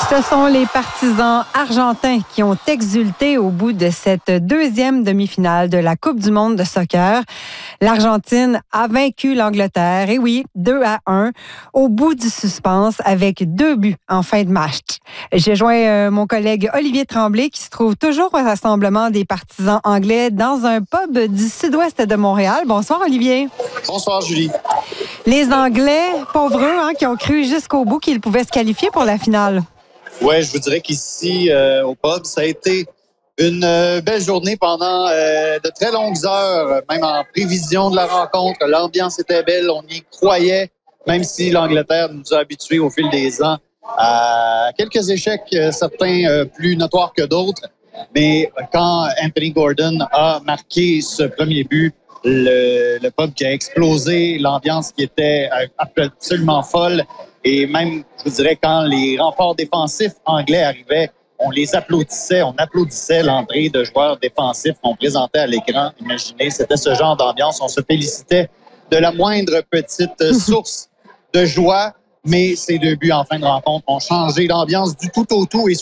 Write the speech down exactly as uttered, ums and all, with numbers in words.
Ce sont les partisans argentins qui ont exulté au bout de cette deuxième demi-finale de la Coupe du monde de soccer. L'Argentine a vaincu l'Angleterre, et oui, deux à un, au bout du suspense avec deux buts en fin de match. J'ai joint euh, mon collègue Olivier Tremblay qui se trouve toujours au rassemblement des partisans anglais dans un pub du sud-ouest de Montréal. Bonsoir Olivier. Bonsoir Julie. Les Anglais, pauvres eux, hein, qui ont cru jusqu'au bout qu'ils pouvaient se qualifier pour la finale. Ouais, je vous dirais qu'ici, euh, au pub, ça a été une euh, belle journée pendant euh, de très longues heures, même en prévision de la rencontre. L'ambiance était belle, on y croyait, même si l'Angleterre nous a habitués au fil des ans à quelques échecs, certains euh, plus notoires que d'autres. Mais quand Anthony Gordon a marqué ce premier but, le, le pub qui a explosé, l'ambiance qui était absolument folle. Et même, je vous dirais, quand les renforts défensifs anglais arrivaient, on les applaudissait, on applaudissait l'entrée de joueurs défensifs qu'on présentait à l'écran. Imaginez, c'était ce genre d'ambiance. On se félicitait de la moindre petite source de joie, mais ces deux buts en fin de rencontre ont changé l'ambiance du tout au tout. Et